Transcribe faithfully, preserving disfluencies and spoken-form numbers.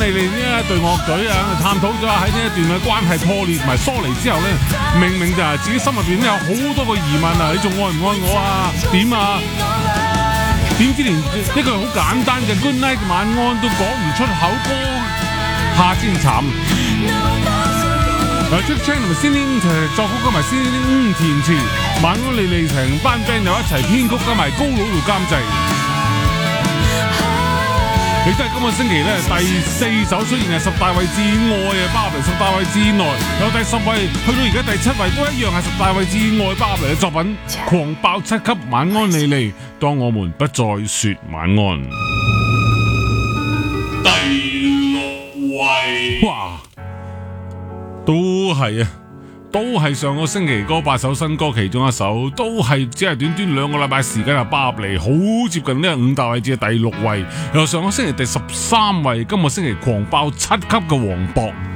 莉莉呢一隊樂隊啊，探討咗喺呢一段嘅關係破裂同埋疏離之後咧，明明就係自己心入邊有好多個疑問啊，你仲愛唔愛我啊？點啊？點知連一句好簡單嘅 Good Night 晚安都講唔出口，歌下先慘。誒 Jack Chan 同埋 Cindy 作曲加埋 Cindy 填詞，晚安莉莉成班 band 又一齊編曲加埋高佬度監製。亦都係今個星期咧第四首出現係十大位之外嘅巴黎十大位之內，有第十位去到而家第七位都一樣係十大位之外巴黎嘅作品《狂爆七級晚安莉莉》，當我們不再說晚安。第六位，哇，都係啊！都係上個星期嗰八首新歌其中一首，都係只係短短兩個禮拜時間就爆入嚟，好接近呢個五大位置嘅第六位。由上個星期第十三位，今個星期狂爆七級嘅黃渤。